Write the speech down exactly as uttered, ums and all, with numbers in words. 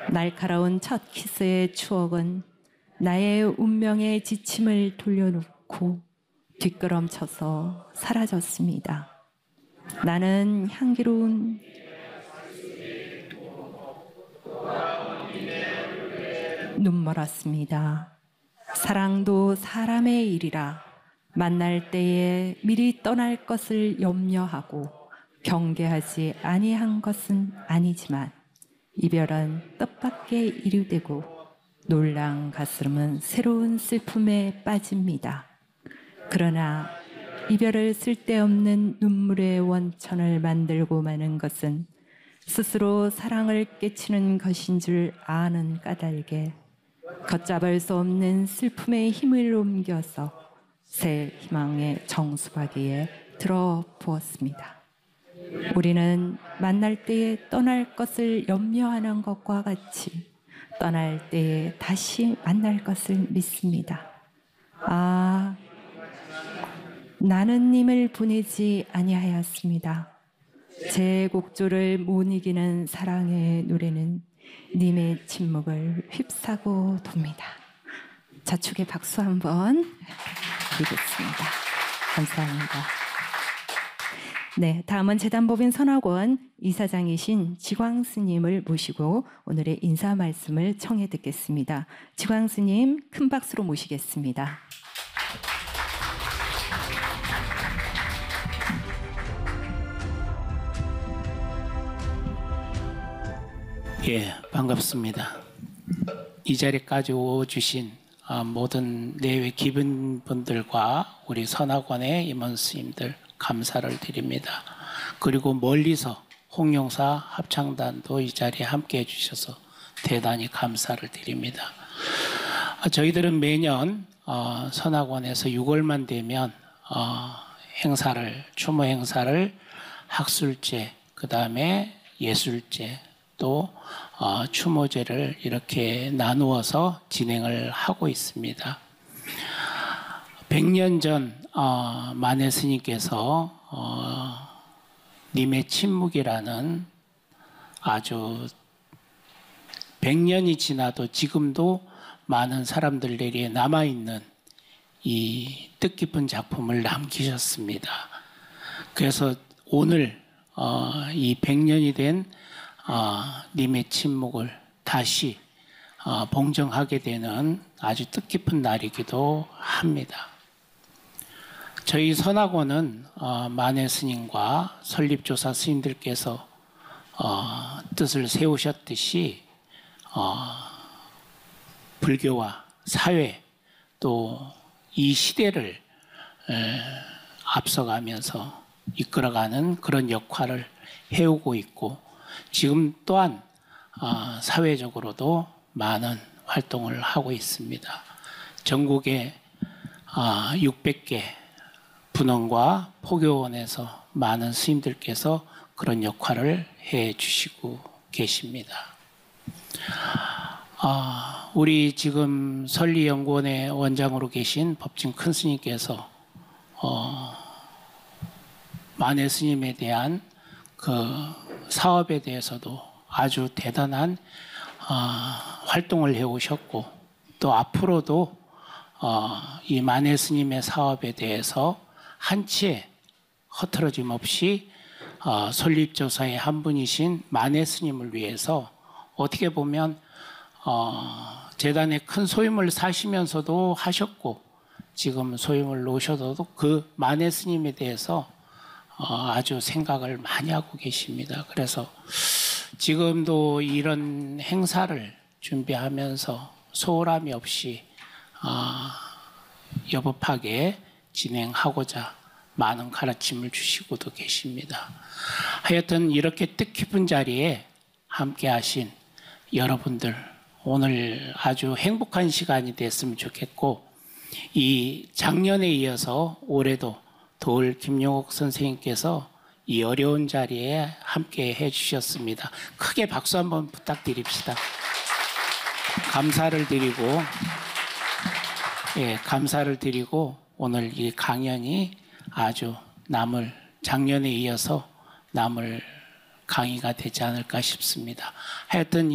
날카로운 첫 키스의 추억은 나의 운명의 지침을 돌려놓고 뒷걸음쳐서 사라졌습니다. 나는 향기로운 눈멀었습니다. 사랑도 사람의 일이라 만날 때에 미리 떠날 것을 염려하고 경계하지 아니한 것은 아니지만 이별은 뜻밖의 일이 되고 놀란 가슴은 새로운 슬픔에 빠집니다. 그러나 이별을 쓸데없는 눈물의 원천을 만들고 마는 것은 스스로 사랑을 깨치는 것인 줄 아는 까닭에 걷잡을 수 없는 슬픔의 힘을 옮겨서 새 희망의 정수박이에 들어부었습니다. 우리는 만날 때에 떠날 것을 염려하는 것과 같이 떠날 때에 다시 만날 것을 믿습니다. 아, 나는 님을 보내지 아니하였습니다. 제 곡조를 못 이기는 사랑의 노래는 님의 침묵을 휩싸고 돕니다. 자축의 박수 한번 드리겠습니다. 감사합니다. 네, 다음은 재단법인 선학원 이사장이신 지광 스님을 모시고 오늘의 인사 말씀을 청해 듣겠습니다. 지광 스님 큰 박수로 모시겠습니다. 예, 반갑습니다. 이 자리까지 오주신 모든 내외 기분분들과 우리 선학원의 임원 스님들 감사를 드립니다. 그리고 멀리서 홍용사 합창단도 이 자리에 함께해 주셔서 대단히 감사를 드립니다. 저희들은 매년 선학원에서 유월만 되면 행사를, 추모 행사를 학술제, 그 다음에 예술제, 또 어, 추모제를 이렇게 나누어서 진행을 하고 있습니다. 백 년 전 어, 만해 스님께서 어, 님의 침묵이라는 아주 백 년이 지나도 지금도 많은 사람들 내리에 남아있는 이 뜻깊은 작품을 남기셨습니다. 그래서 오늘 어, 이 백 년이 된 어, 님의 침묵을 다시 어, 봉정하게 되는 아주 뜻깊은 날이기도 합니다. 저희 선학원은 어, 만해 스님과 설립조사 스님들께서 어, 뜻을 세우셨듯이 어, 불교와 사회 또 이 시대를 에, 앞서가면서 이끌어가는 그런 역할을 해오고 있고 지금 또한 어, 사회적으로도 많은 활동을 하고 있습니다. 전국에 어, 육백 개 분원과 포교원에서 많은 스님들께서 그런 역할을 해 주시고 계십니다. 어, 우리 지금 설리연구원의 원장으로 계신 법진 큰 스님께서 어, 만해 스님에 대한 그 사업에 대해서도 아주 대단한 어, 활동을 해오셨고 또 앞으로도 어, 이 만해 스님의 사업에 대해서 한치의 흐트러짐 없이 어, 설립조사의 한 분이신 만해 스님을 위해서 어떻게 보면 어, 재단에 큰 소임을 사시면서도 하셨고 지금 소임을 놓으셔도 그 만해 스님에 대해서 어, 아주 생각을 많이 하고 계십니다. 그래서 지금도 이런 행사를 준비하면서 소홀함이 없이 어, 여법하게 진행하고자 많은 가르침을 주시고도 계십니다. 하여튼 이렇게 뜻깊은 자리에 함께 하신 여러분들 오늘 아주 행복한 시간이 됐으면 좋겠고 이 작년에 이어서 올해도 도을 김용옥 선생님께서 이 어려운 자리에 함께 해주셨습니다. 크게 박수 한번 부탁드립시다. 감사를 드리고, 예, 감사를 드리고 오늘 이 강연이 아주 남을 작년에 이어서 남을 강의가 되지 않을까 싶습니다. 하여튼